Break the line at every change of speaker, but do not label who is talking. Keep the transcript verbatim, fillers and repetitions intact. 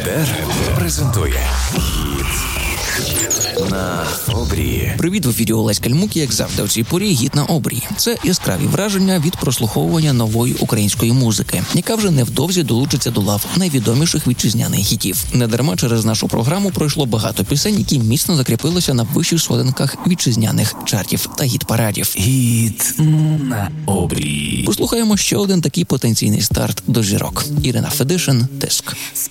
РЕДЕР презентує «Гіт на обрії».
Привіт, в ефірі Олесь Кальмук, як завжди, у цій порі «Гіт на обрії». Це яскраві враження від прослуховування нової української музики, яка вже невдовзі долучиться до лав найвідоміших вітчизняних хітів. Недарма через нашу програму пройшло багато пісень, які міцно закріпилися на вищих сходинках вітчизняних чартів та гіт-парадів.
«Гіт на обрії».
Послухаємо ще один такий потенційний старт до зірок. Ірина Федишин, «Тиск».